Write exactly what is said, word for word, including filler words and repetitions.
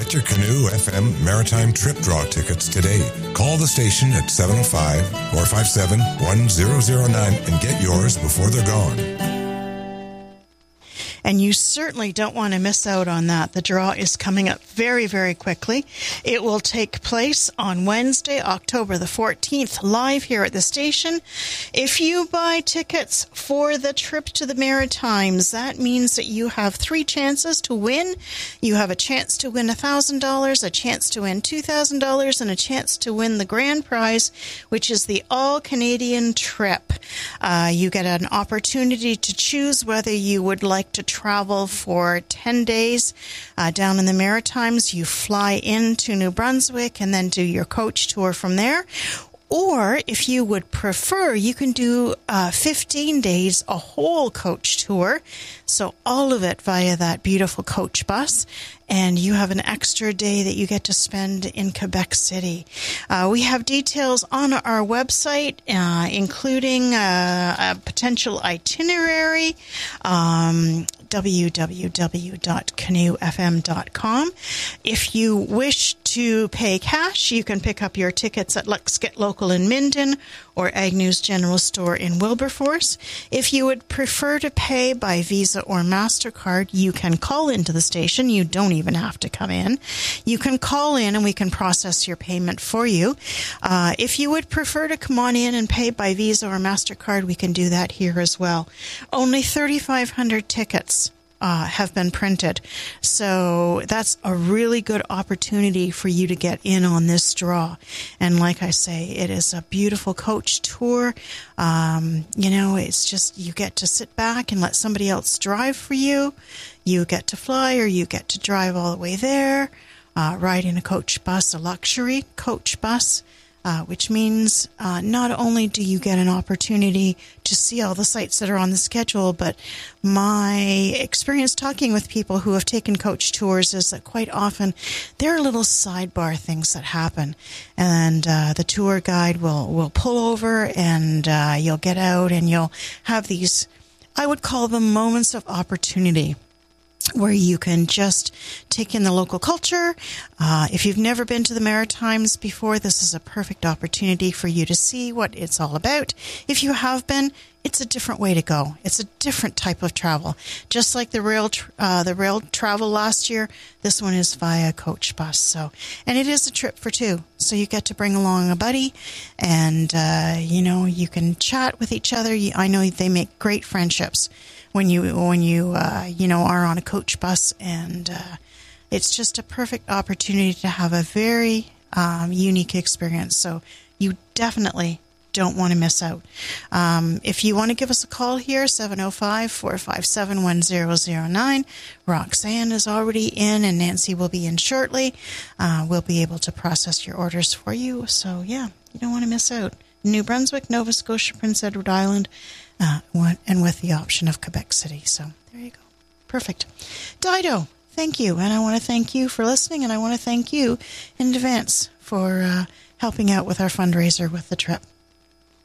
Get your Canoe F M Maritime Trip Draw tickets today. Call the station at seven oh five, four five seven, one zero zero nine and get yours before they're gone. And you certainly don't want to miss out on that. The draw is coming up very, very quickly. It will take place on Wednesday, October the fourteenth, live here at the station. If you buy tickets for the trip to the Maritimes, that means that you have three chances to win. You have a chance to win one thousand dollars, a chance to win two thousand dollars, and a chance to win the grand prize, which is the all-Canadian trip. Uh, you get an opportunity to choose whether you would like to travel for ten days uh, down in the Maritimes. You fly into New Brunswick and then do your coach tour from there. Or if you would prefer, you can do uh, fifteen days, a whole coach tour. So all of it via that beautiful coach bus. And you have an extra day that you get to spend in Quebec City. Uh, we have details on our website, uh, including uh, a potential itinerary, um, w w w dot canoe f m dot com. If you wish to pay cash, you can pick up your tickets at Let's Get Local in Minden or Agnew's General Store in Wilberforce. If you would prefer to pay by Visa or MasterCard, you can call into the station. You don't even have to come in. You can call in and we can process your payment for you. Uh, if you would prefer to come on in and pay by Visa or MasterCard, we can do that here as well. Only thirty-five hundred tickets Uh, have been printed. So that's a really good opportunity for you to get in on this draw. And like I say, it is a beautiful coach tour. Um, you know, it's just, you get to sit back and let somebody else drive for you. You get to fly or you get to drive all the way there, uh, ride in a coach bus, a luxury coach bus. Uh, which means uh, not only do you get an opportunity to see all the sites that are on the schedule, but my experience talking with people who have taken coach tours is that quite often there are little sidebar things that happen. And uh, the tour guide will, will pull over and uh, you'll get out and you'll have these, I would call them moments of opportunity, where you can just take in the local culture. Uh, if you've never been to the Maritimes before, this is a perfect opportunity for you to see what it's all about. If you have been, it's a different way to go. It's a different type of travel. Just like the rail, tr- uh, the rail travel last year, this one is via coach bus. So, and it is a trip for two. So you get to bring along a buddy, and uh, you know, you can chat with each other. I know they make great friendships when you when you uh, you know are on a coach bus, and uh, it's just a perfect opportunity to have a very um, unique experience. So you definitely don't want to miss out. Um, if you want to give us a call here, seven oh five, four five seven, one zero zero nine. Roxanne is already in, and Nancy will be in shortly. Uh, we'll be able to process your orders for you. So yeah, you don't want to miss out. New Brunswick, Nova Scotia, Prince Edward Island, uh, and with the option of Quebec City. So there you go. Perfect. Dido, thank you. And I want to thank you for listening, and I want to thank you in advance for uh, helping out with our fundraiser with the trip.